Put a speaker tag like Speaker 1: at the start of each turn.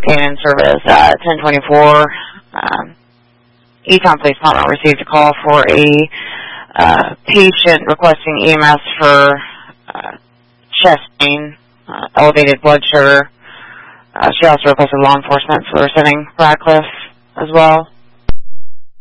Speaker 1: Canaan service at 1024. Eton Police Department received a call for a patient requesting EMS for chest pain, elevated blood sugar. She also requested law enforcement, so we're sending Radcliffe as well.